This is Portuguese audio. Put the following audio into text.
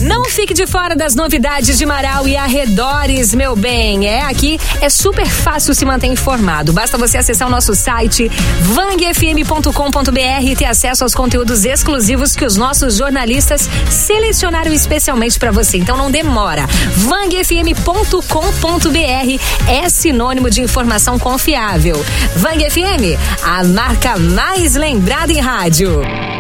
Não fique de fora das novidades de Marau e arredores, meu bem. Aqui é super fácil se manter informado. Basta você acessar o nosso site vangfm.com.br e ter acesso aos conteúdos exclusivos que os nossos jornalistas selecionaram especialmente para você. Então não demora. vangfm.com.br é sinônimo de informação confiável. Vang FM, a marca mais lembrada em rádio.